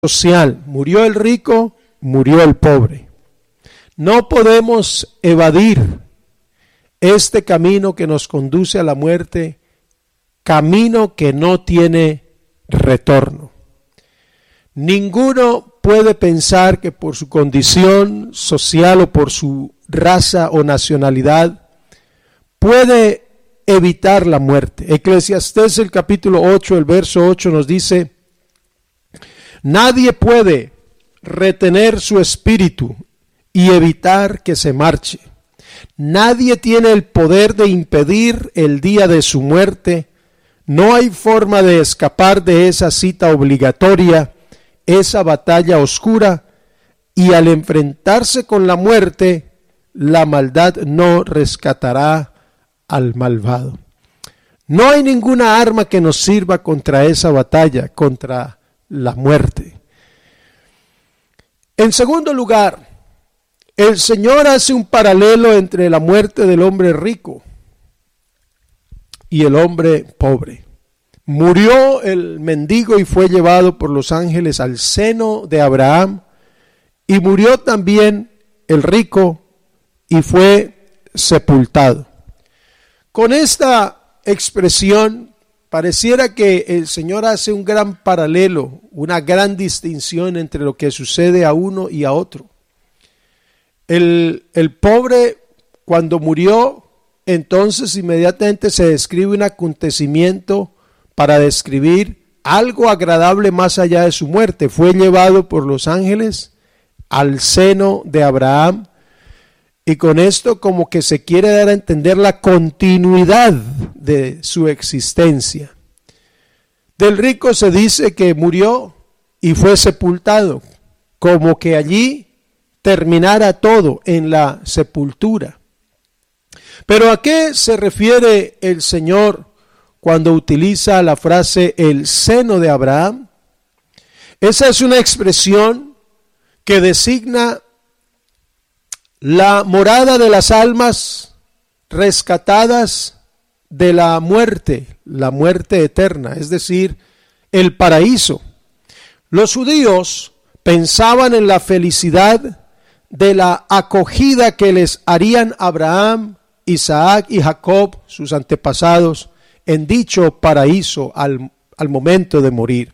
social. Murió el rico, murió el pobre. No podemos evadir este camino que nos conduce a la muerte, camino que no tiene retorno. Ninguno puede pensar que por su condición social o por su raza o nacionalidad puede evitar la muerte. Eclesiastés el capítulo 8, el verso 8 nos dice: nadie puede retener su espíritu y evitar que se marche. Nadie tiene el poder de impedir el día de su muerte. No hay forma de escapar de esa cita obligatoria, esa batalla oscura, y al enfrentarse con la muerte, la maldad no rescatará al malvado. No hay ninguna arma que nos sirva contra esa batalla, contra la muerte. En segundo lugar, el Señor hace un paralelo entre la muerte del hombre rico y el hombre pobre. Murió el mendigo y fue llevado por los ángeles al seno de Abraham, y murió también el rico y fue sepultado. Con esta expresión pareciera que el Señor hace un gran paralelo, una gran distinción entre lo que sucede a uno y a otro. El pobre, cuando murió, entonces inmediatamente se describe un acontecimiento para describir algo agradable más allá de su muerte. Fue llevado por los ángeles al seno de Abraham, y con esto como que se quiere dar a entender la continuidad de su existencia. Del rico se dice que murió y fue sepultado, como que allí terminara todo en la sepultura. Pero ¿a qué se refiere el Señor cuando utiliza la frase el seno de Abraham? Esa es una expresión que designa la morada de las almas rescatadas de la muerte eterna, es decir, el paraíso. Los judíos pensaban en la felicidad de la acogida que les harían Abraham, Isaac y Jacob, sus antepasados, en dicho paraíso al momento de morir.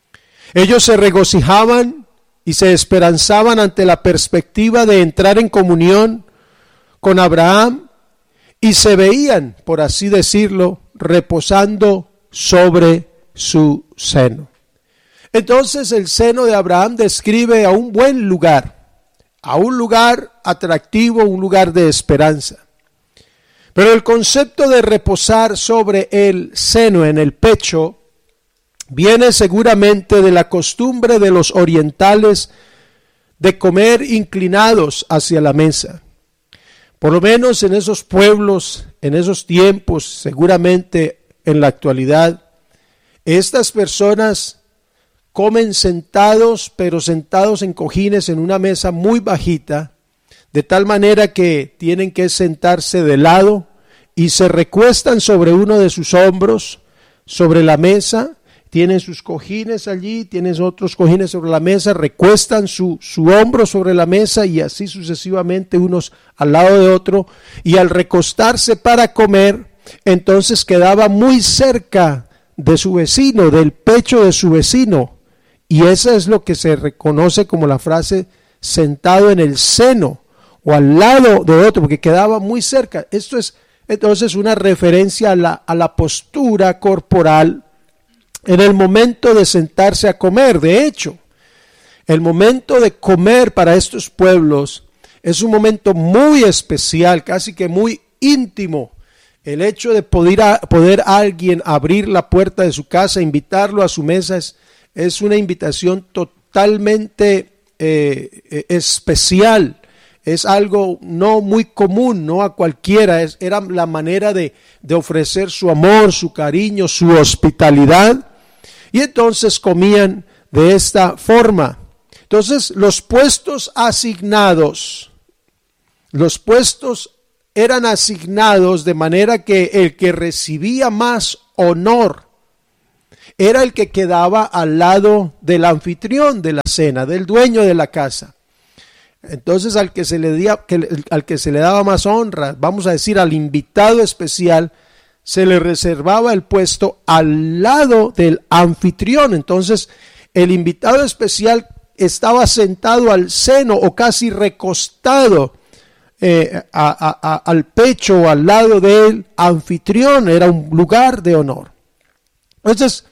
Ellos se regocijaban y se esperanzaban ante la perspectiva de entrar en comunión con Abraham, y se veían, por así decirlo, reposando sobre su seno. Entonces el seno de Abraham describe a un buen lugar, a un lugar atractivo, un lugar de esperanza. Pero el concepto de reposar sobre el seno, en el pecho, viene seguramente de la costumbre de los orientales de comer inclinados hacia la mesa. Por lo menos en esos pueblos, en esos tiempos, seguramente en la actualidad, estas personas comen sentados, pero sentados en cojines en una mesa muy bajita, de tal manera que tienen que sentarse de lado y se recuestan sobre uno de sus hombros, sobre la mesa. Tienen sus cojines allí, tienen otros cojines sobre la mesa, recuestan su hombro sobre la mesa y así sucesivamente, unos al lado de otro, y al recostarse para comer, entonces quedaba muy cerca de su vecino, del pecho de su vecino, y eso es lo que se reconoce como la frase sentado en el seno o al lado de otro, porque quedaba muy cerca. Esto es entonces una referencia a la postura corporal en el momento de sentarse a comer. De hecho, el momento de comer para estos pueblos es un momento muy especial, casi que muy íntimo. El hecho de poder alguien abrir la puerta de su casa, invitarlo a su mesa, es una invitación totalmente especial. Es algo no muy común, no a cualquiera. Era la manera de ofrecer su amor, su cariño, su hospitalidad. Y entonces comían de esta forma. Entonces los puestos eran asignados de manera que el que recibía más honor era el que quedaba al lado del anfitrión de la cena, del dueño de la casa. Entonces al que se le daba más honra, vamos a decir al invitado especial, se le reservaba el puesto al lado del anfitrión. Entonces el invitado especial estaba sentado al seno o casi recostado al pecho o al lado del anfitrión. Era un lugar de honor. Entonces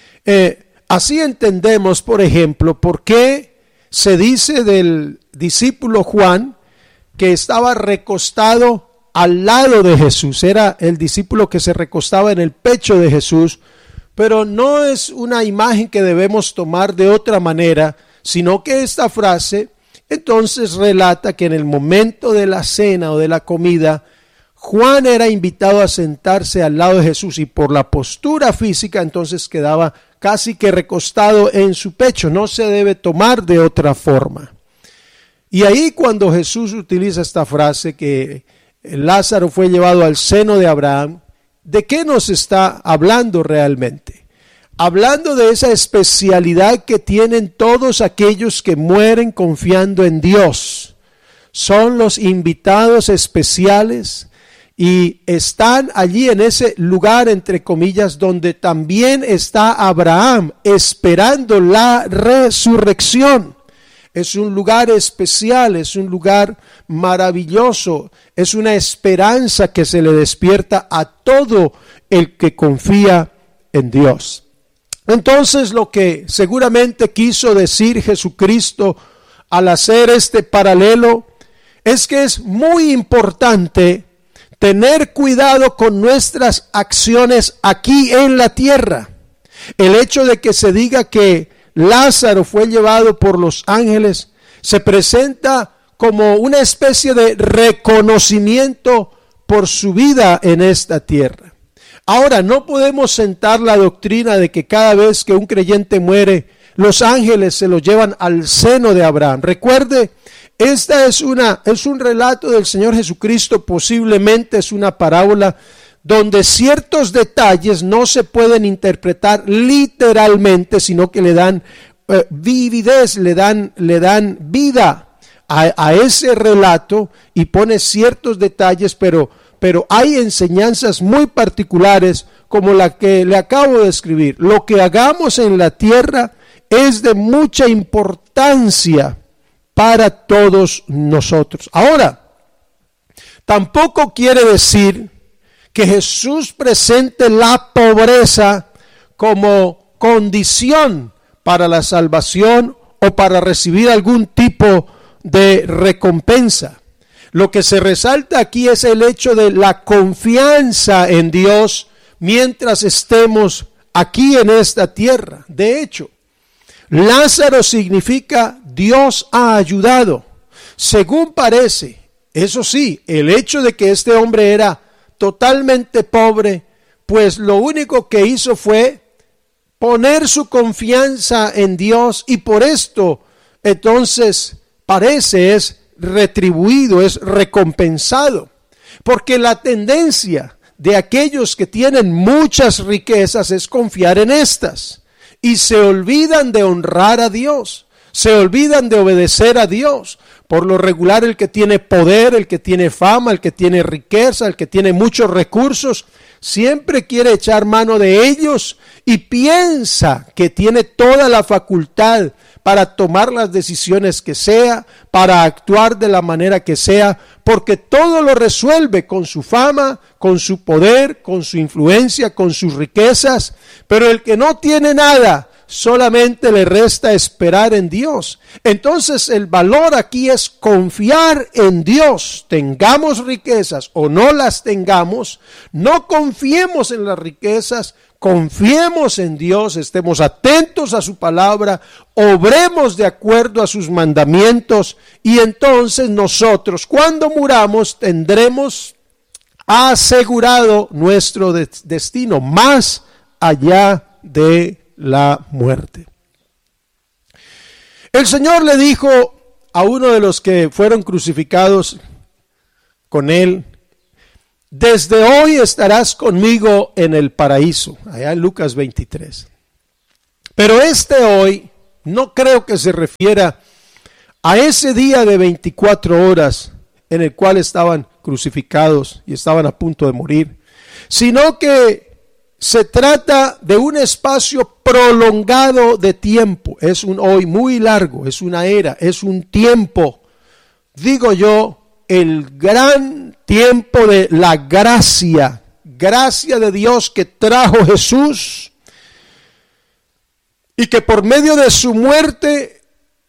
así entendemos, por ejemplo, por qué se dice del discípulo Juan que estaba recostado al lado de Jesús. Era el discípulo que se recostaba en el pecho de Jesús, pero no es una imagen que debemos tomar de otra manera, sino que esta frase entonces relata que en el momento de la cena o de la comida, Juan era invitado a sentarse al lado de Jesús y por la postura física entonces quedaba casi que recostado en su pecho. No se debe tomar de otra forma. Y ahí cuando Jesús utiliza esta frase que Lázaro fue llevado al seno de Abraham, ¿de qué nos está hablando realmente? Hablando de esa especialidad que tienen todos aquellos que mueren confiando en Dios. Son los invitados especiales y están allí en ese lugar, entre comillas, donde también está Abraham esperando la resurrección. Es un lugar especial, es un lugar maravilloso, es una esperanza que se le despierta a todo el que confía en Dios. Entonces, lo que seguramente quiso decir Jesucristo al hacer este paralelo es que es muy importante tener cuidado con nuestras acciones aquí en la tierra. El hecho de que se diga que Lázaro fue llevado por los ángeles se presenta como una especie de reconocimiento por su vida en esta tierra. Ahora, no podemos sentar la doctrina de que cada vez que un creyente muere, los ángeles se lo llevan al seno de Abraham. Recuerde, esta es un relato del Señor Jesucristo, posiblemente es una parábola donde ciertos detalles no se pueden interpretar literalmente, sino que le dan vividez, le dan vida a ese relato y pone ciertos detalles, pero hay enseñanzas muy particulares como la que le acabo de escribir. Lo que hagamos en la tierra es de mucha importancia para todos nosotros. Ahora, tampoco quiere decir que Jesús presente la pobreza como condición para la salvación o para recibir algún tipo de recompensa. Lo que se resalta aquí es el hecho de la confianza en Dios mientras estemos aquí en esta tierra. De hecho, Lázaro significa Dios ha ayudado. Según parece, eso sí, el hecho de que este hombre era totalmente pobre, pues lo único que hizo fue poner su confianza en Dios y por esto entonces parece es retribuido, es recompensado, porque la tendencia de aquellos que tienen muchas riquezas es confiar en estas y se olvidan de honrar a Dios, se olvidan de obedecer a Dios. Por lo regular, el que tiene poder, el que tiene fama, el que tiene riqueza, el que tiene muchos recursos, siempre quiere echar mano de ellos y piensa que tiene toda la facultad para tomar las decisiones que sea, para actuar de la manera que sea, porque todo lo resuelve con su fama, con su poder, con su influencia, con sus riquezas. Pero el que no tiene nada, solamente le resta esperar en Dios. Entonces el valor aquí es confiar en Dios. Tengamos riquezas o no las tengamos, no confiemos en las riquezas, confiemos en Dios, estemos atentos a su palabra, obremos de acuerdo a sus mandamientos y entonces nosotros cuando muramos tendremos asegurado nuestro destino más allá de la muerte. El Señor le dijo a uno de los que fueron crucificados con él: desde hoy estarás conmigo en el paraíso, allá en Lucas 23. Pero este hoy no creo que se refiera a ese día de 24 horas en el cual estaban crucificados y estaban a punto de morir, sino que se trata de un espacio prolongado de tiempo. Es un hoy muy largo, es una era, es un tiempo, digo yo, el gran tiempo de la gracia de Dios que trajo Jesús y que por medio de su muerte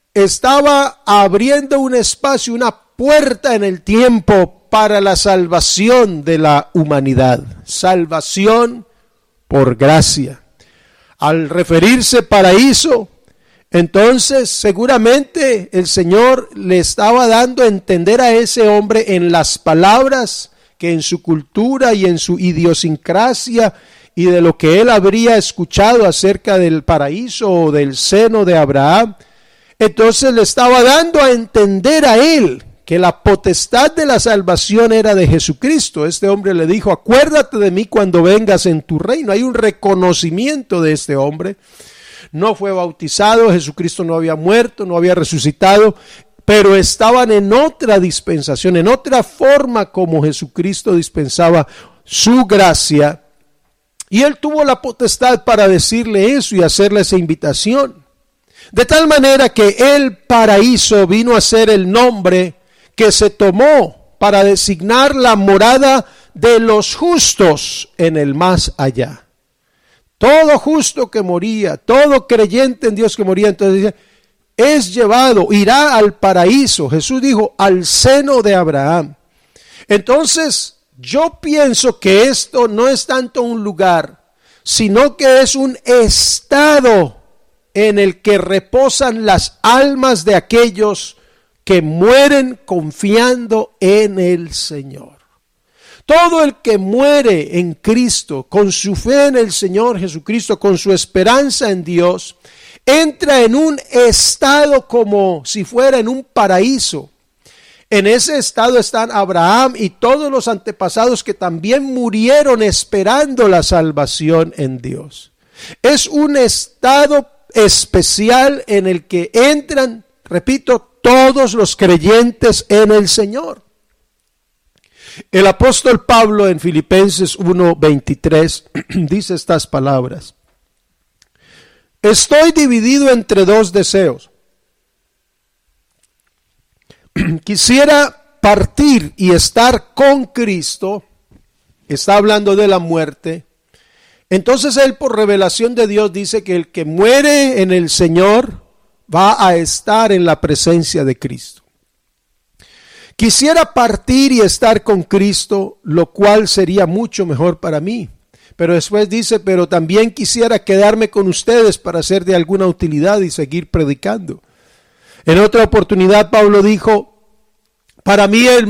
estaba abriendo un espacio, una puerta en el tiempo para la salvación de la humanidad. Salvación por gracia. Al referirse paraíso, entonces seguramente el Señor le estaba dando a entender a ese hombre en las palabras que en su cultura y en su idiosincrasia y de lo que él habría escuchado acerca del paraíso o del seno de Abraham, entonces le estaba dando a entender a él que la potestad de la salvación era de Jesucristo. Este hombre le dijo: acuérdate de mí cuando vengas en tu reino. Hay un reconocimiento de este hombre. No fue bautizado, Jesucristo no había muerto, no había resucitado, pero estaban en otra dispensación, en otra forma como Jesucristo dispensaba su gracia. Y él tuvo la potestad para decirle eso y hacerle esa invitación. De tal manera que el paraíso vino a ser el nombre que se tomó para designar la morada de los justos en el más allá. Todo justo que moría, todo creyente en Dios que moría, entonces dice, es llevado, irá al paraíso. Jesús dijo, al seno de Abraham. Entonces, yo pienso que esto no es tanto un lugar, sino que es un estado en el que reposan las almas de aquellos que mueren confiando en el Señor. Todo el que muere en Cristo, con su fe en el Señor Jesucristo, con su esperanza en Dios, entra en un estado como si fuera en un paraíso. En ese estado están Abraham y todos los antepasados que también murieron esperando la salvación en Dios. Es un estado especial en el que entran, repito, todos los creyentes en el Señor. El apóstol Pablo en Filipenses 1:23 dice estas palabras: estoy dividido entre dos deseos. Quisiera partir y estar con Cristo. Está hablando de la muerte. Entonces él, por revelación de Dios, dice que el que muere en el Señor va a estar en la presencia de Cristo. Quisiera partir y estar con Cristo, lo cual sería mucho mejor para mí. Pero después dice, pero también quisiera quedarme con ustedes para ser de alguna utilidad y seguir predicando. En otra oportunidad Pablo dijo, para mí el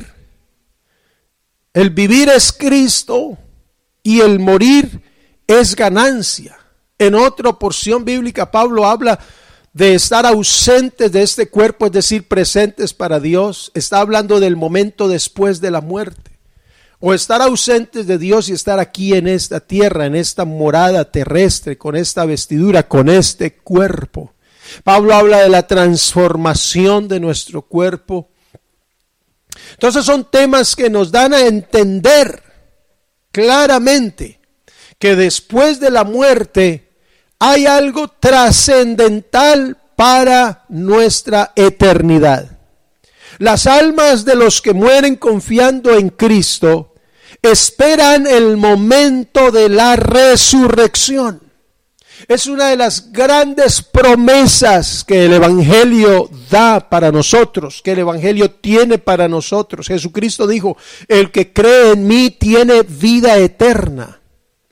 vivir es Cristo y el morir es ganancia. En otra porción bíblica Pablo habla de estar ausentes de este cuerpo, es decir, presentes para Dios. Está hablando del momento después de la muerte. O estar ausentes de Dios y estar aquí en esta tierra, en esta morada terrestre, con esta vestidura, con este cuerpo. Pablo habla de la transformación de nuestro cuerpo. Entonces son temas que nos dan a entender claramente que después de la muerte hay algo trascendental para nuestra eternidad. Las almas de los que mueren confiando en Cristo esperan el momento de la resurrección. Es una de las grandes promesas que el Evangelio da para nosotros, que el Evangelio tiene para nosotros. Jesucristo dijo, el que cree en mí tiene vida eterna.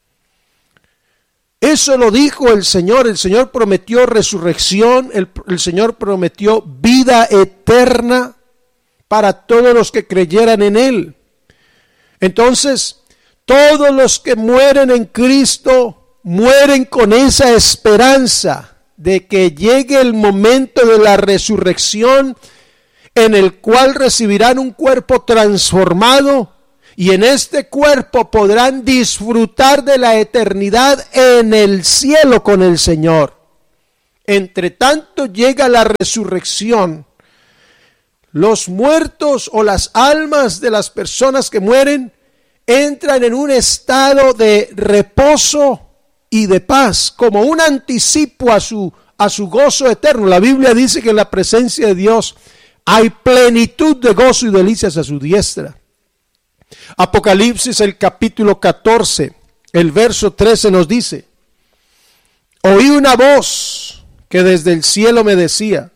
Eso lo dijo el Señor prometió resurrección, el Señor prometió vida eterna para todos los que creyeran en Él. Entonces, todos los que mueren en Cristo mueren con esa esperanza de que llegue el momento de la resurrección en el cual recibirán un cuerpo transformado y en este cuerpo podrán disfrutar de la eternidad en el cielo con el Señor. Entre tanto llega la resurrección. Los muertos o las almas de las personas que mueren entran en un estado de reposo y de paz, como un anticipo a su gozo eterno. La Biblia dice que en la presencia de Dios hay plenitud de gozo y delicias a su diestra. Apocalipsis, el capítulo 14, el verso 13 nos dice: oí una voz que desde el cielo me decía: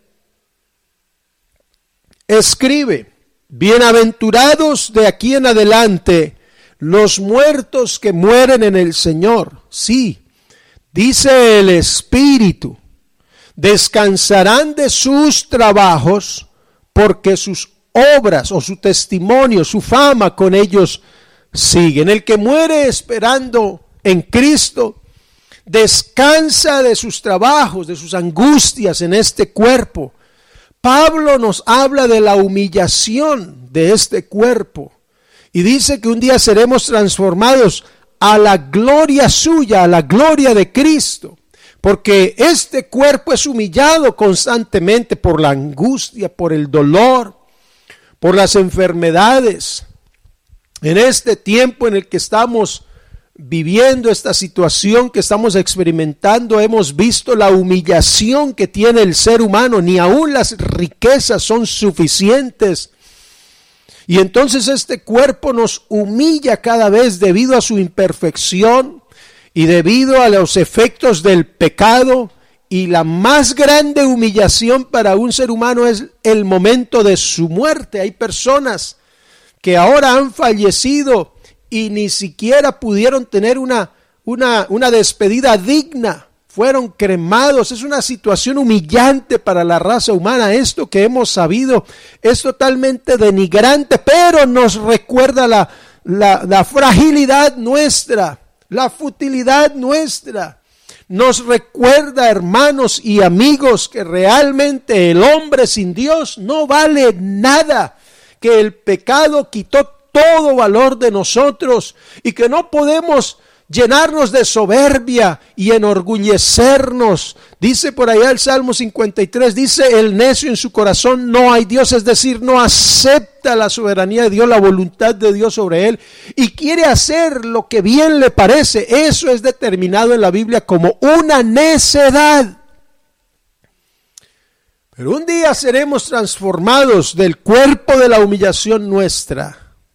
escribe, bienaventurados de aquí en adelante los muertos que mueren en el Señor. Sí, dice el Espíritu, descansarán de sus trabajos, porque sus obras o su testimonio, su fama con ellos siguen. El que muere esperando en Cristo descansa de sus trabajos, de sus angustias en este cuerpo. Pablo nos habla de la humillación de este cuerpo y dice que un día seremos transformados a la gloria suya, a la gloria de Cristo. Porque este cuerpo es humillado constantemente por la angustia, por el dolor, por las enfermedades. En este tiempo en el que estamos viviendo esta situación que estamos experimentando, hemos visto la humillación que tiene el ser humano. Ni aún las riquezas son suficientes. Y entonces este cuerpo nos humilla cada vez debido a su imperfección y debido a los efectos del pecado. Y la más grande humillación para un ser humano es el momento de su muerte. Hay personas que ahora han fallecido y ni siquiera pudieron tener una despedida digna. Fueron cremados. Es una situación humillante para la raza humana. Esto que hemos sabido es totalmente denigrante, pero nos recuerda la fragilidad nuestra, la futilidad nuestra. Nos recuerda, hermanos y amigos, que realmente el hombre sin Dios no vale nada, que el pecado quitó todo valor de nosotros y que no podemos llenarnos de soberbia y enorgullecernos. Dice por allá el Salmo 53, dice: el necio en su corazón no hay Dios, es decir, no acepta la soberanía de Dios, la voluntad de Dios sobre él, y quiere hacer lo que bien le parece. Eso es determinado en la Biblia como una necedad. Pero un día seremos transformados del cuerpo de la humillación nuestra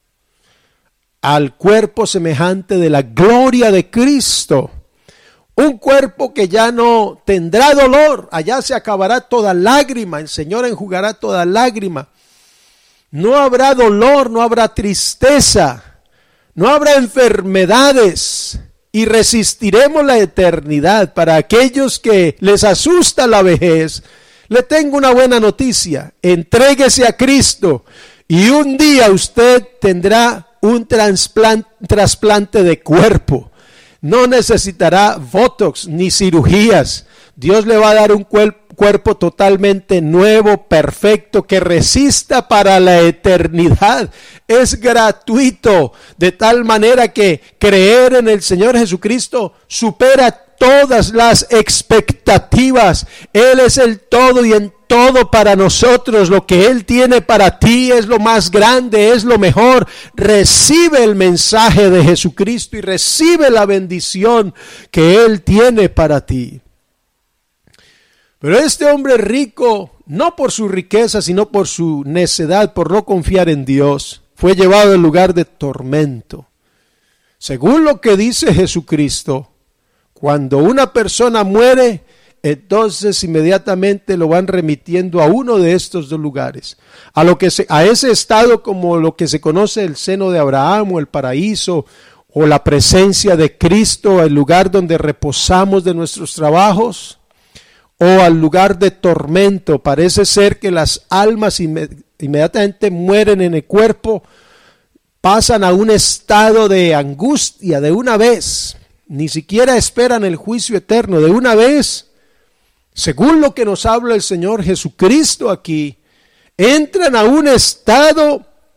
al cuerpo semejante de la gloria de Cristo. Un cuerpo que ya no tendrá dolor. Allá se acabará toda lágrima. El Señor enjugará toda lágrima. No habrá dolor, no habrá tristeza, no habrá enfermedades. Y resistiremos la eternidad. Para aquellos que les asusta la vejez, le tengo una buena noticia. Entréguese a Cristo y un día usted tendrá un trasplante de cuerpo. No necesitará botox ni cirugías. Dios le va a dar un cuerpo totalmente nuevo, perfecto, que resista para la eternidad. Es gratuito, de tal manera que creer en el Señor Jesucristo supera todas las expectativas. Él es el todo y en todo para nosotros. Lo que Él tiene para ti es lo más grande, es lo mejor. Recibe el mensaje de Jesucristo y recibe la bendición que Él tiene para ti. Pero este hombre rico, no por su riqueza, sino por su necedad, por no confiar en Dios, fue llevado al lugar de tormento. Según lo que dice Jesucristo, cuando una persona muere, entonces inmediatamente lo van remitiendo a uno de estos dos lugares, a ese estado como lo que se conoce el seno de Abraham o el paraíso o la presencia de Cristo, el lugar donde reposamos de nuestros trabajos, o al lugar de tormento. Parece ser que las almas inmediatamente mueren en el cuerpo, pasan a un estado de angustia de una vez, ni siquiera esperan el juicio eterno, de una vez. Según lo que nos habla el Señor Jesucristo aquí, entran a un estado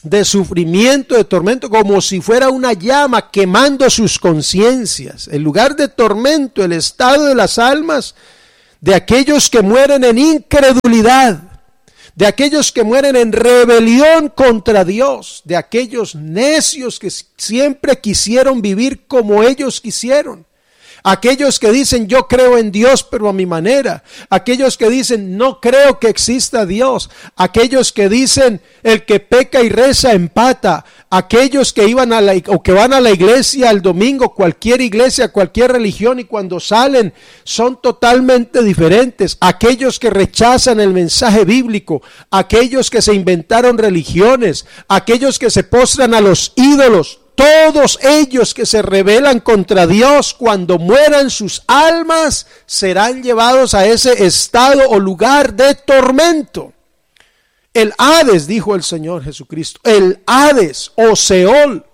de sufrimiento, de tormento, como si fuera una llama quemando sus conciencias. El lugar de tormento, el estado de las almas de aquellos que mueren en incredulidad, de aquellos que mueren en rebelión contra Dios, de aquellos necios que siempre quisieron vivir como ellos quisieron. Aquellos que dicen yo creo en Dios pero a mi manera, aquellos que dicen no creo que exista Dios, aquellos que dicen el que peca y reza empata, aquellos que iban o que van a la iglesia el domingo, cualquier iglesia, cualquier religión, y cuando salen son totalmente diferentes, aquellos que rechazan el mensaje bíblico, aquellos que se inventaron religiones, aquellos que se postran a los ídolos. Todos ellos que se rebelan contra Dios, cuando mueran sus almas, serán llevados a ese estado o lugar de tormento. El Hades, dijo el Señor Jesucristo, el Hades o Seol.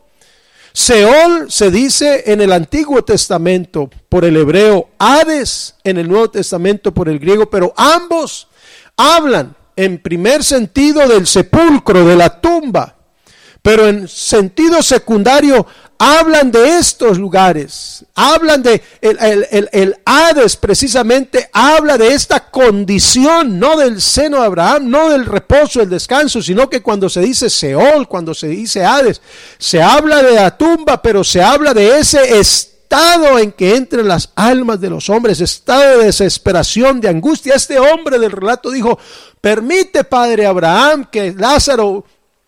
Seol se dice en el Antiguo Testamento por el hebreo, Hades en el Nuevo Testamento por el griego, pero ambos hablan en primer sentido del sepulcro, de la tumba. Pero en sentido secundario hablan de estos lugares, hablan de el Hades precisamente, habla de esta condición, no del seno de Abraham, no del reposo, el descanso, sino que cuando se dice Seol, cuando se dice Hades, se habla de la tumba, pero se habla de ese estado en que entran las almas de los hombres, estado de desesperación, de angustia. Este hombre del relato dijo, permite, Padre Abraham, que Lázaro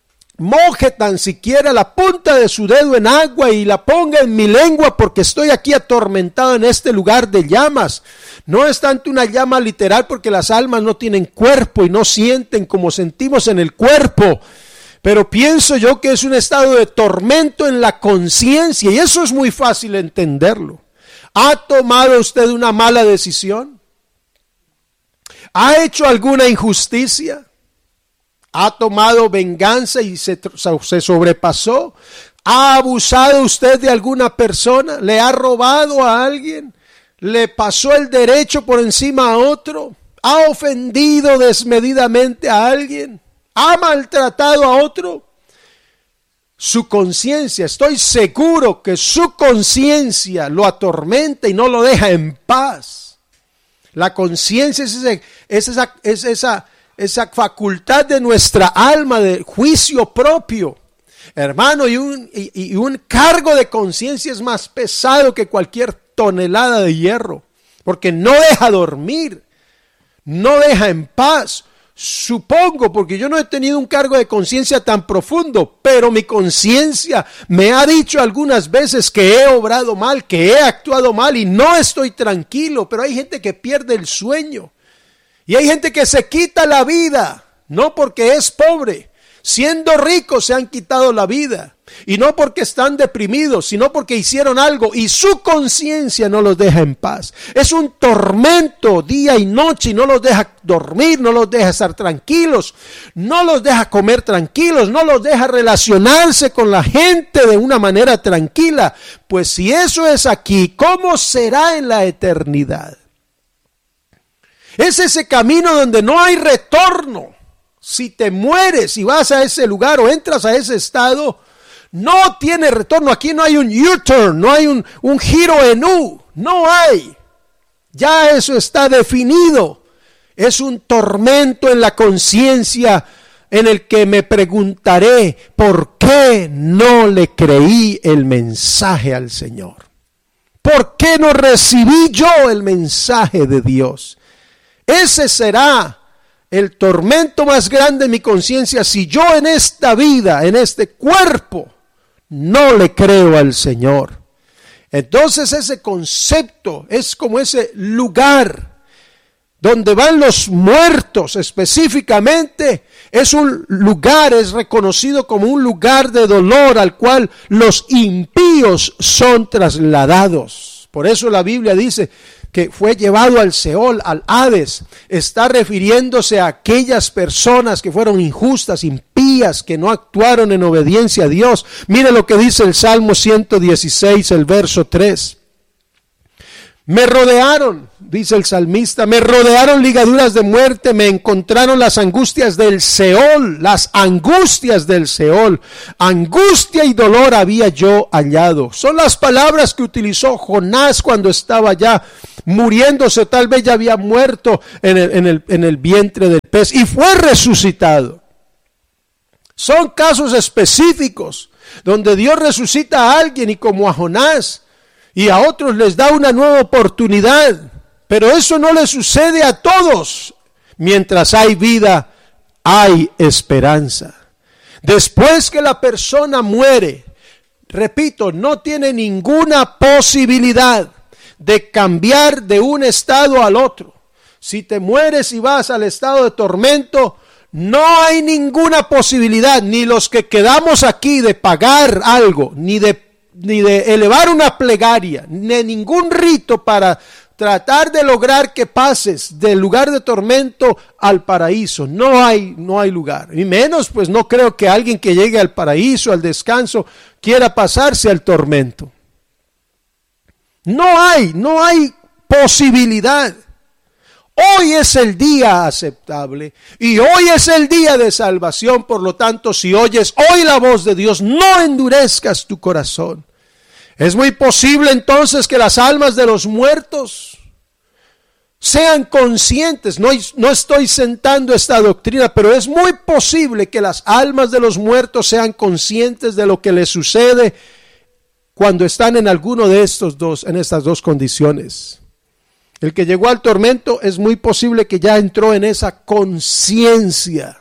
moje tan siquiera la punta de su dedo en agua y la ponga en mi lengua, porque estoy aquí atormentado en este lugar de llamas. No es tanto una llama literal, porque las almas no tienen cuerpo y no sienten como sentimos en el cuerpo, pero pienso yo que es un estado de tormento en la conciencia, y eso es muy fácil entenderlo. ¿Ha tomado usted una mala decisión? ¿Ha hecho alguna injusticia? ¿Ha tomado venganza y se sobrepasó? ¿Ha abusado usted de alguna persona? ¿Le ha robado a alguien? ¿Le pasó el derecho por encima a otro? ¿Ha ofendido desmedidamente a alguien? ¿Ha maltratado a otro? Su conciencia, estoy seguro que su conciencia lo atormenta y no lo deja en paz. La conciencia es esa facultad de nuestra alma de juicio propio, hermano, y un cargo de conciencia es más pesado que cualquier tonelada de hierro, porque no deja dormir, no deja en paz. Supongo, porque yo no he tenido un cargo de conciencia tan profundo, pero mi conciencia me ha dicho algunas veces que he obrado mal, que he actuado mal y no estoy tranquilo. Pero hay gente que pierde el sueño. Y hay gente que se quita la vida, no porque es pobre, siendo ricos se han quitado la vida, y no porque están deprimidos, sino porque hicieron algo y su conciencia no los deja en paz. Es un tormento día y noche y no los deja dormir, no los deja estar tranquilos, no los deja comer tranquilos, no los deja relacionarse con la gente de una manera tranquila. Pues si eso es aquí, ¿cómo será en la eternidad? Es ese camino donde no hay retorno. Si te mueres y vas a ese lugar o entras a ese estado, no tiene retorno. Aquí no hay un U-turn, no hay un giro en U, no hay. Ya eso está definido. Es un tormento en la conciencia en el que me preguntaré, ¿por qué no le creí el mensaje al Señor? ¿Por qué no recibí yo el mensaje de Dios? Ese será el tormento más grande de mi conciencia si yo en esta vida, en este cuerpo, no le creo al Señor. Entonces ese concepto es como ese lugar donde van los muertos específicamente. Es un lugar, es reconocido como un lugar de dolor al cual los impíos son trasladados. Por eso la Biblia dice que fue llevado al Seol, al Hades. Está refiriéndose a aquellas personas que fueron injustas, impías, que no actuaron en obediencia a Dios. Mire lo que dice el Salmo 116, el verso 3. Me rodearon, dice el salmista, me rodearon ligaduras de muerte, me encontraron las angustias del Seol, las angustias del Seol. Angustia y dolor había yo hallado. Son las palabras que utilizó Jonás cuando estaba ya muriéndose, tal vez ya había muerto en el vientre del pez y fue resucitado. Son casos específicos donde Dios resucita a alguien y como a Jonás, y a otros les da una nueva oportunidad, pero eso no le sucede a todos. Mientras hay vida, hay esperanza. Después que la persona muere, repito, no tiene ninguna posibilidad de cambiar de un estado al otro. Si te mueres y vas al estado de tormento, no hay ninguna posibilidad, ni los que quedamos aquí de pagar algo, ni de elevar una plegaria, ni ningún rito para tratar de lograr que pases del lugar de tormento al paraíso. No hay lugar. Y menos, pues no creo que alguien que llegue al paraíso, al descanso, quiera pasarse al tormento. No hay posibilidad. Hoy es el día aceptable y hoy es el día de salvación. Por lo tanto, si oyes hoy la voz de Dios, no endurezcas tu corazón. Es muy posible entonces que las almas de los muertos sean conscientes. No estoy sentando esta doctrina, pero es muy posible que las almas de los muertos sean conscientes de lo que les sucede cuando están en alguno de en estas dos condiciones. El que llegó al tormento es muy posible que ya entró en esa conciencia.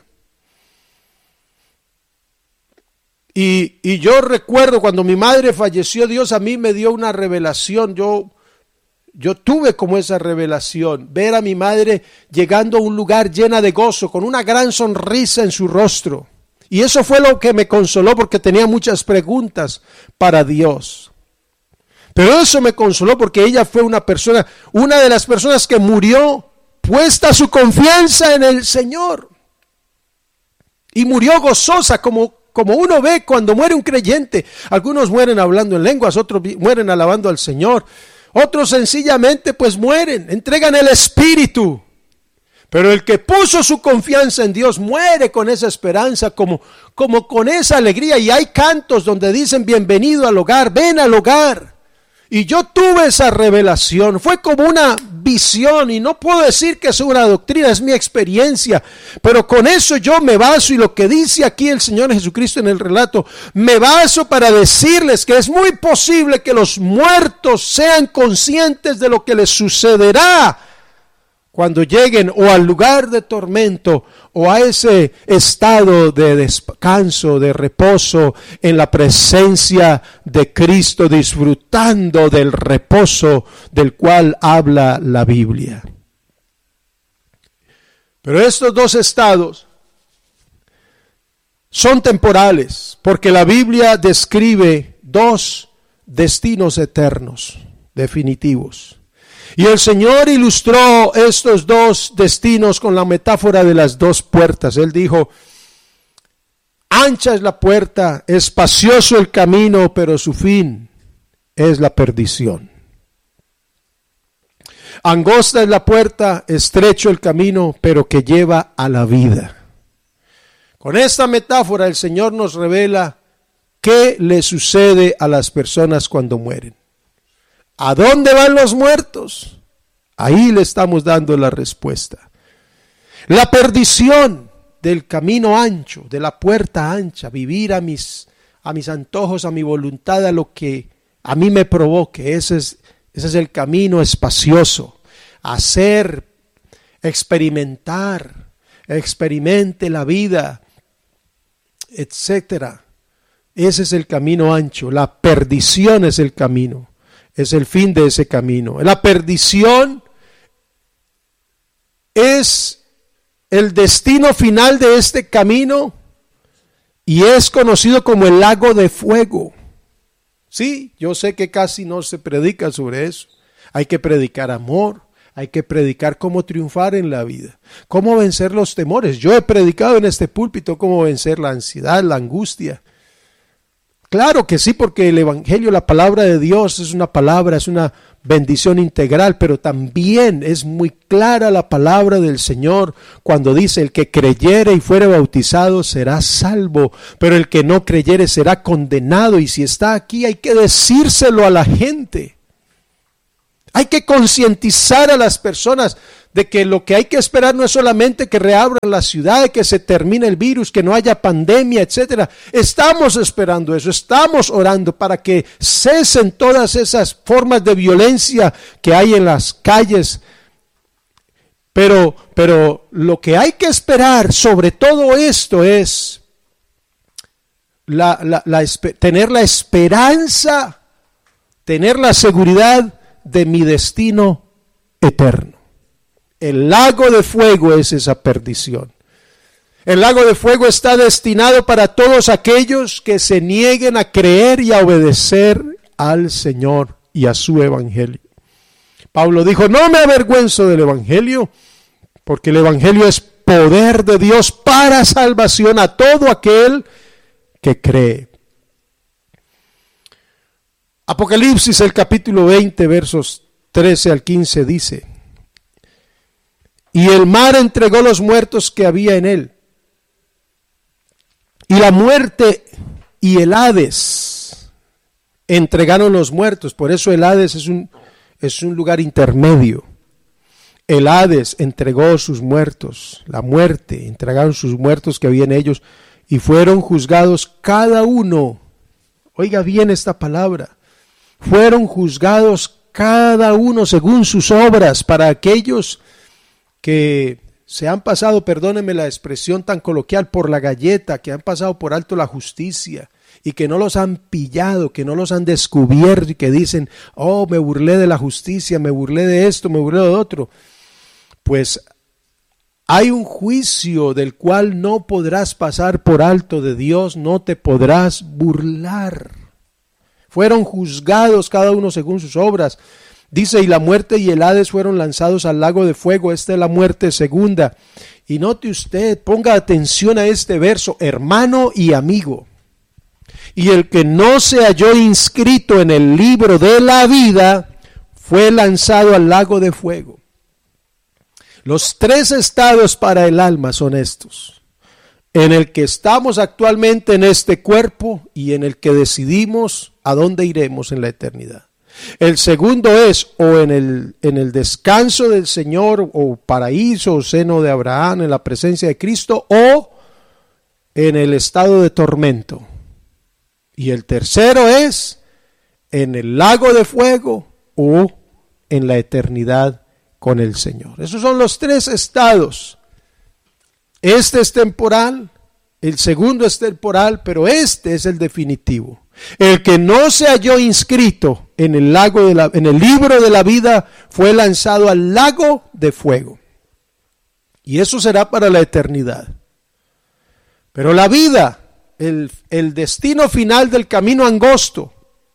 Y yo recuerdo cuando mi madre falleció, Dios a mí me dio una revelación. Yo tuve como esa revelación, ver a mi madre llegando a un lugar llena de gozo, con una gran sonrisa en su rostro. Y eso fue lo que me consoló, porque tenía muchas preguntas para Dios. Pero eso me consoló porque ella fue una de las personas que murió puesta su confianza en el Señor. Y murió gozosa como uno ve cuando muere un creyente. Algunos mueren hablando en lenguas, otros mueren alabando al Señor. Otros sencillamente pues mueren, entregan el espíritu. Pero el que puso su confianza en Dios muere con esa esperanza, como con esa alegría. Y hay cantos donde dicen bienvenido al hogar, ven al hogar. Y yo tuve esa revelación, fue como una visión, y no puedo decir que es una doctrina, es mi experiencia, pero con eso yo me baso, y lo que dice aquí el Señor Jesucristo en el relato, me baso para decirles que es muy posible que los muertos sean conscientes de lo que les sucederá cuando lleguen o al lugar de tormento o a ese estado de descanso, de reposo en la presencia de Cristo, disfrutando del reposo del cual habla la Biblia. Pero estos dos estados son temporales, porque la Biblia describe dos destinos eternos, definitivos. Y el Señor ilustró estos dos destinos con la metáfora de las dos puertas. Él dijo, ancha es la puerta, espacioso el camino, pero su fin es la perdición. Angosta es la puerta, estrecho el camino, pero que lleva a la vida. Con esta metáfora el Señor nos revela qué le sucede a las personas cuando mueren. ¿A dónde van los muertos? Ahí le estamos dando la respuesta. La perdición del camino ancho, de la puerta ancha, vivir a mis antojos, a mi voluntad, a lo que a mí me provoque. Ese es el camino espacioso. Hacer, experimente la vida, etcétera. Ese es el camino ancho. La perdición es el camino. Es el fin de ese camino. La perdición es el destino final de este camino y es conocido como el lago de fuego. Sí, yo sé que casi no se predica sobre eso. Hay que predicar amor, hay que predicar cómo triunfar en la vida, cómo vencer los temores. Yo he predicado en este púlpito cómo vencer la ansiedad, la angustia. Claro que sí, porque el Evangelio, la palabra de Dios es una palabra, es una bendición integral, pero también es muy clara la palabra del Señor cuando dice: el que creyere y fuere bautizado será salvo, pero el que no creyere será condenado. Y si está aquí, hay que decírselo a la gente. Hay que concientizar a las personas de que lo que hay que esperar no es solamente que reabran la ciudad, que se termine el virus, que no haya pandemia, etcétera. Estamos esperando eso, estamos orando para que cesen todas esas formas de violencia que hay en las calles. Pero lo que hay que esperar sobre todo esto es tener la esperanza, tener la seguridad de mi destino eterno. El lago de fuego es esa perdición. El lago de fuego está destinado para todos aquellos que se nieguen a creer y a obedecer al Señor y a su evangelio. Pablo dijo: no me avergüenzo del evangelio, porque el evangelio es poder de Dios para salvación a todo aquel que cree. Apocalipsis, el capítulo 20, versos 13 al 15 dice: y el mar entregó los muertos que había en él, y la muerte y el Hades entregaron los muertos. Por eso el Hades es un lugar intermedio. El Hades entregó sus muertos, la muerte, entregaron sus muertos que había en ellos, y fueron juzgados cada uno. Oiga bien esta palabra: fueron juzgados cada uno según sus obras. Para aquellos que se han pasado, perdónenme la expresión tan coloquial, por la galleta, que han pasado por alto la justicia y que no los han pillado, que no los han descubierto y que dicen: oh, me burlé de la justicia, me burlé de esto, me burlé de otro. Pues hay un juicio del cual no podrás pasar por alto de Dios, no te podrás burlar. Fueron juzgados cada uno según sus obras. Dice: y la muerte y el Hades fueron lanzados al lago de fuego. Esta es la muerte segunda. Y note usted, ponga atención a este verso: hermano y amigo. Y el que no se halló inscrito en el libro de la vida fue lanzado al lago de fuego. Los tres estados para el alma son estos: en el que estamos actualmente en este cuerpo y en el que decidimos a dónde iremos en la eternidad. El segundo es o en el descanso del Señor, o paraíso, o seno de Abraham, en la presencia de Cristo, o en el estado de tormento. Y el tercero es en el lago de fuego o en la eternidad con el Señor. Esos son los tres estados. Este es temporal, el segundo es temporal, pero este es el definitivo. El que no se halló inscrito en el libro de la vida fue lanzado al lago de fuego. Y eso será para la eternidad. Pero la vida, el destino final del camino angosto,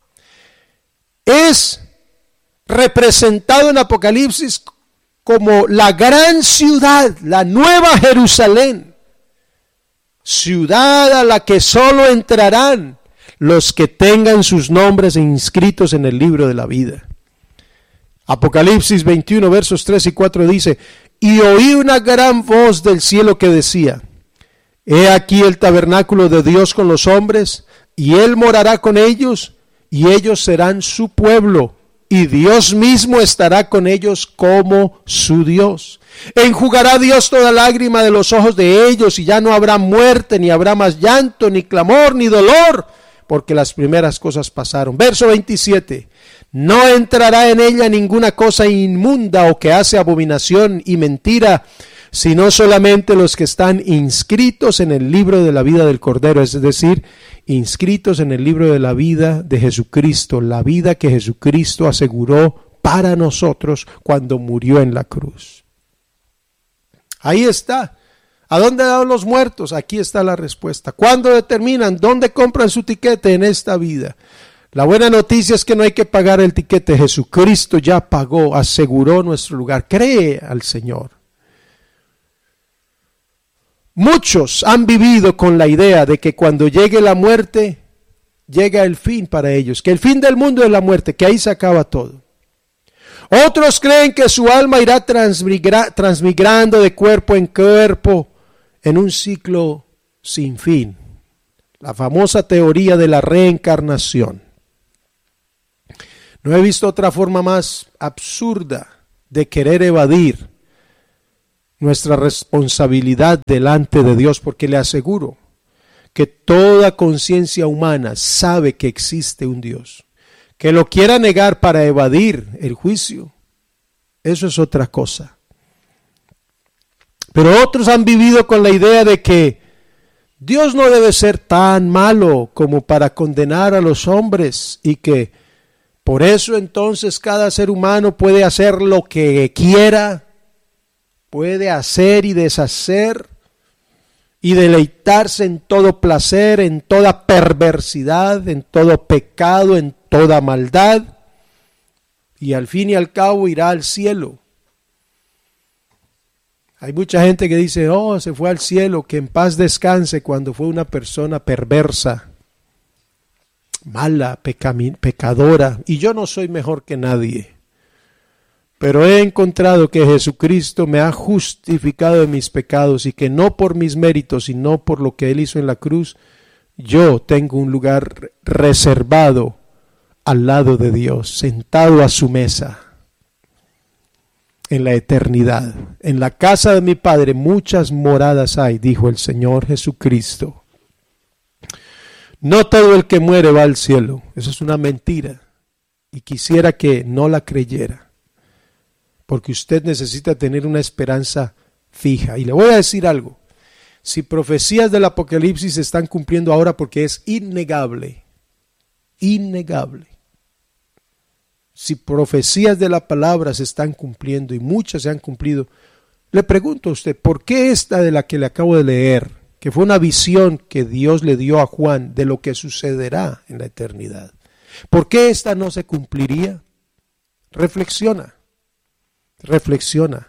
es representado en Apocalipsis como la gran ciudad, la nueva Jerusalén, ciudad a la que solo entrarán los que tengan sus nombres inscritos en el libro de la vida. Apocalipsis 21 versos 3 y 4 dice: y oí una gran voz del cielo que decía: he aquí el tabernáculo de Dios con los hombres, y él morará con ellos, y ellos serán su pueblo, y Dios mismo estará con ellos como su Dios. Enjugará Dios toda lágrima de los ojos de ellos, y ya no habrá muerte, ni habrá más llanto, ni clamor, ni dolor, porque las primeras cosas pasaron. Verso 27. No entrará en ella ninguna cosa inmunda o que hace abominación y mentira, sino solamente los que están inscritos en el libro de la vida del Cordero, es decir, inscritos en el libro de la vida de Jesucristo, la vida que Jesucristo aseguró para nosotros cuando murió en la cruz. Ahí está. ¿A dónde dan los muertos? Aquí está la respuesta. ¿Cuándo determinan? ¿Dónde compran su tiquete? En esta vida. La buena noticia es que no hay que pagar el tiquete. Jesucristo ya pagó, aseguró nuestro lugar. Cree al Señor. Muchos han vivido con la idea de que cuando llegue la muerte, llega el fin para ellos. Que el fin del mundo es la muerte, que ahí se acaba todo. Otros creen que su alma irá transmigrando de cuerpo en cuerpo en un ciclo sin fin. La famosa teoría de la reencarnación. No he visto otra forma más absurda de querer evadir nuestra responsabilidad delante de Dios, porque le aseguro que toda conciencia humana sabe que existe un Dios. Que lo quiera negar para evadir el juicio, eso es otra cosa. Pero otros han vivido con la idea de que Dios no debe ser tan malo como para condenar a los hombres y que por eso entonces cada ser humano puede hacer lo que quiera, puede hacer y deshacer y deleitarse en todo placer, en toda perversidad, en todo pecado, en toda maldad, y al fin y al cabo irá al cielo. Hay mucha gente que dice, oh, se fue al cielo, que en paz descanse, cuando fue una persona perversa, mala, pecadora, y yo no soy mejor que nadie. Pero he encontrado que Jesucristo me ha justificado de mis pecados y que no por mis méritos, sino por lo que Él hizo en la cruz, yo tengo un lugar reservado al lado de Dios, sentado a su mesa, en la eternidad. En la casa de mi Padre muchas moradas hay, dijo el Señor Jesucristo. No todo el que muere va al cielo, eso es una mentira, y quisiera que no la creyera. Porque usted necesita tener una esperanza fija. Y le voy a decir algo. Si profecías del Apocalipsis se están cumpliendo ahora, porque es innegable. Innegable. Si profecías de la palabra se están cumpliendo y muchas se han cumplido, le pregunto a usted, ¿por qué esta de la que le acabo de leer, que fue una visión que Dios le dio a Juan de lo que sucederá en la eternidad, por qué esta no se cumpliría? Reflexiona. Reflexiona,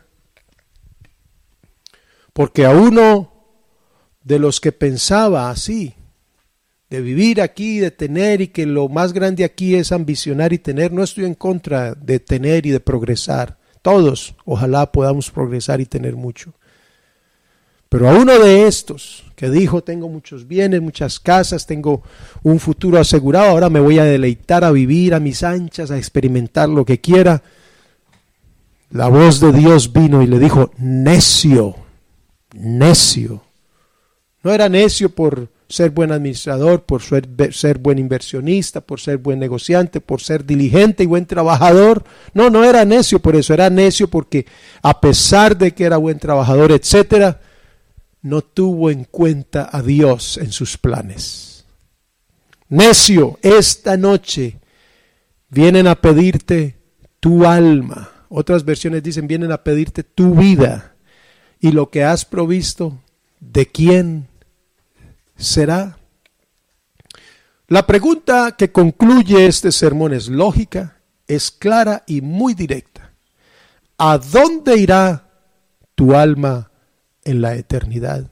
porque a uno de los que pensaba así, de vivir aquí, de tener y que lo más grande aquí es ambicionar y tener, no estoy en contra de tener y de progresar, todos ojalá podamos progresar y tener mucho, pero a uno de estos que dijo tengo muchos bienes, muchas casas, tengo un futuro asegurado, ahora me voy a deleitar a vivir a mis anchas, a experimentar lo que quiera. La voz de Dios vino y le dijo, necio, necio. No era necio por ser buen administrador, por ser buen inversionista, por ser buen negociante, por ser diligente y buen trabajador. No, no era necio por eso, era necio porque a pesar de que era buen trabajador, etcétera, no tuvo en cuenta a Dios en sus planes. Necio, esta noche vienen a pedirte tu alma. Otras versiones dicen, vienen a pedirte tu vida. Y lo que has provisto, ¿de quién será? La pregunta que concluye este sermón es lógica, es clara y muy directa. ¿A dónde irá tu alma en la eternidad?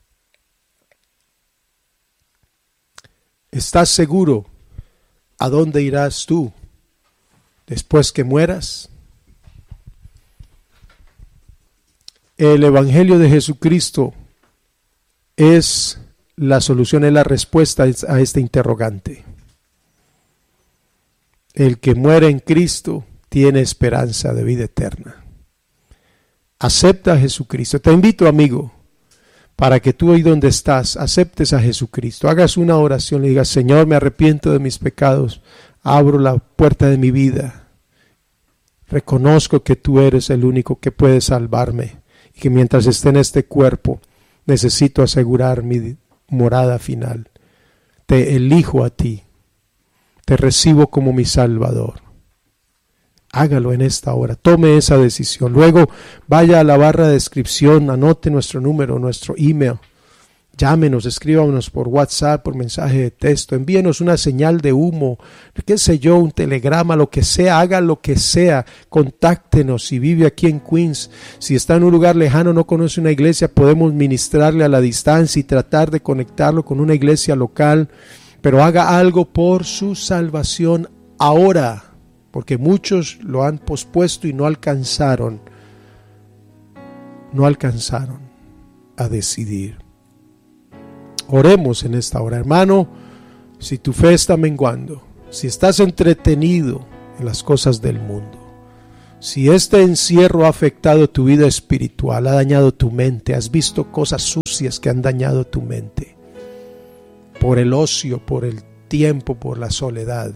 ¿Estás seguro a dónde irás tú después que mueras? El Evangelio de Jesucristo es la solución, es la respuesta a este interrogante. El que muere en Cristo tiene esperanza de vida eterna. Acepta a Jesucristo. Te invito, amigo, para que tú ahí donde estás, aceptes a Jesucristo. Hagas una oración, le digas, Señor, me arrepiento de mis pecados, abro la puerta de mi vida. Reconozco que tú eres el único que puede salvarme. Y que mientras esté en este cuerpo necesito asegurar mi morada final. Te elijo a ti, te recibo como mi Salvador. Hágalo en esta hora, tome esa decisión. Luego vaya a la barra de descripción, anote nuestro número, nuestro email. Llámenos, escríbanos por WhatsApp, por mensaje de texto, envíenos una señal de humo, qué sé yo, un telegrama, lo que sea, haga lo que sea, contáctenos. Si vive aquí en Queens, si está en un lugar lejano, no conoce una iglesia, podemos ministrarle a la distancia y tratar de conectarlo con una iglesia local, pero haga algo por su salvación ahora. porque muchos lo han pospuesto y no alcanzaron a decidir. Oremos en esta hora, hermano. Si tu fe está menguando, si estás entretenido en las cosas del mundo, si este encierro ha afectado tu vida espiritual, ha dañado tu mente, has visto cosas sucias que han dañado tu mente, por el ocio, por el tiempo, por la soledad,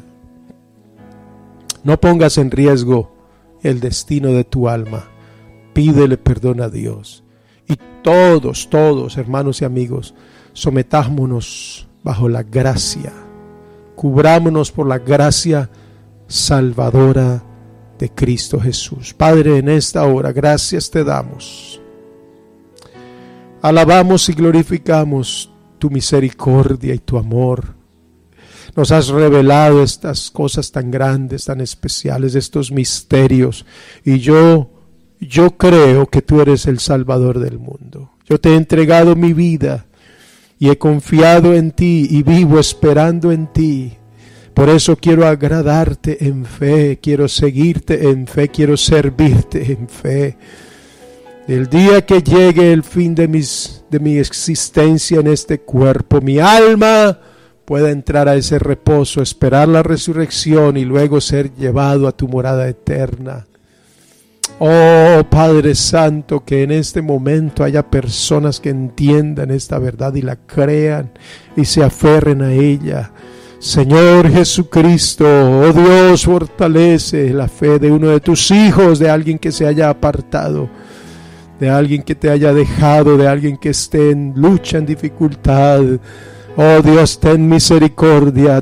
no pongas en riesgo el destino de tu alma. Pídele perdón a Dios. Y todos, hermanos y amigos, sometámonos bajo la gracia, cubrámonos por la gracia salvadora de Cristo Jesús. Padre, en esta hora, gracias te damos. Alabamos y glorificamos tu misericordia y tu amor. Nos has revelado estas cosas tan grandes, tan especiales, estos misterios. Y yo creo que tú eres el Salvador del mundo. Yo te he entregado mi vida y he confiado en ti y vivo esperando en ti. Por eso quiero agradarte en fe, quiero seguirte en fe, quiero servirte en fe. El día que llegue el fin de mi existencia en este cuerpo, mi alma pueda entrar a ese reposo, esperar la resurrección y luego ser llevado a tu morada eterna. Oh Padre Santo, que en este momento haya personas que entiendan esta verdad y la crean y se aferren a ella. Señor Jesucristo, oh Dios, fortalece la fe de uno de tus hijos, de alguien que se haya apartado, de alguien que te haya dejado, de alguien que esté en lucha, en dificultad. Oh Dios, ten misericordia,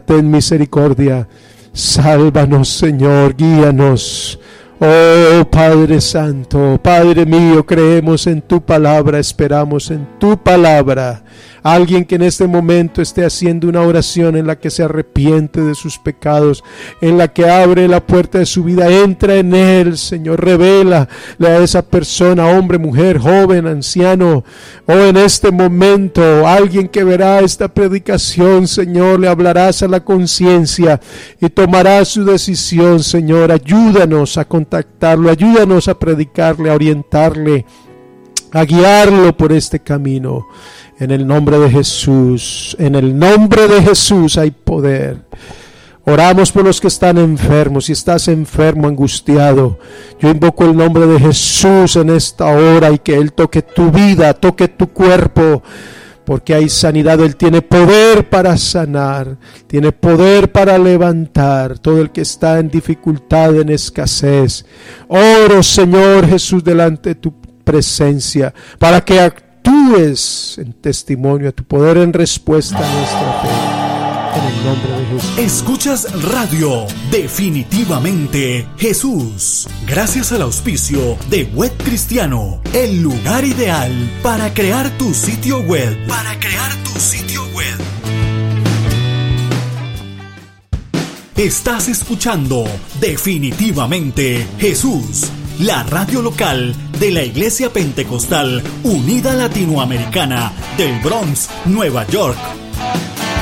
sálvanos, Señor, guíanos. Oh Padre Santo, Padre mío, creemos en tu palabra, esperamos en tu palabra. Alguien que en este momento esté haciendo una oración en la que se arrepiente de sus pecados, en la que abre la puerta de su vida, entra en él, Señor, revélale a esa persona, hombre, mujer, joven, anciano, en este momento, alguien que verá esta predicación, Señor, le hablarás a la conciencia y tomará su decisión, Señor. Ayúdanos a contactarlo, ayúdanos a predicarle, a orientarle, a guiarlo por este camino. En el nombre de Jesús, hay poder. Oramos por los que están enfermos. Si estás enfermo, angustiado, yo invoco el nombre de Jesús en esta hora y que Él toque tu vida, toque tu cuerpo, porque hay sanidad. Él tiene poder para sanar, tiene poder para levantar todo el que está en dificultad, en escasez. Oro, Señor Jesús, delante de tu presencia, para que actúes en testimonio a tu poder, en respuesta a nuestra fe, en el nombre de Jesús. Escuchas Radio Definitivamente Jesús, gracias al auspicio de Web Cristiano, el lugar ideal para crear tu sitio web. Estás escuchando Definitivamente Jesús, la radio local de la Iglesia Pentecostal Unida Latinoamericana del Bronx, Nueva York.